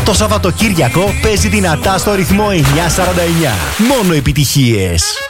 Το Σαββατοκύριακο παίζει δυνατά στο ρυθμό 949. Μόνο επιτυχίες.